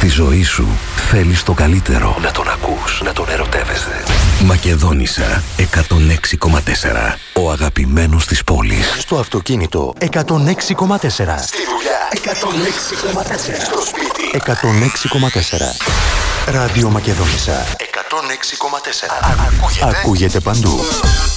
Στη ζωή σου θέλεις το καλύτερο. Να τον ακούς, να τον ερωτεύεσαι. Μακεδόνισσα 106,4. Ο αγαπημένος της πόλης. Στο αυτοκίνητο 106,4. Στη δουλειά 106,4. Στο σπίτι 106,4. Ράδιο Μακεδόνισσα 106,4. Ακούγεται παντού.